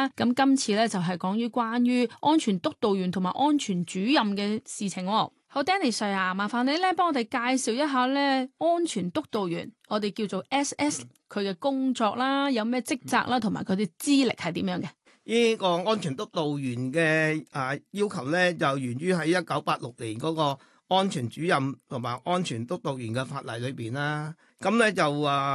啦。咁今次咧就係講於關於安全督導員同埋安全主任嘅事情。好 ，Danny Sir 啊，麻煩你咧幫我哋介紹一下咧安全督導員，我哋叫做 SS 佢嘅工作啦，有咩職責啦，同埋佢哋資歷係點樣嘅？ 呢個安全督導員嘅要求咧，就源於喺1986年嗰個安全主任同埋安全督導員嘅法例裏邊啦。咁咧就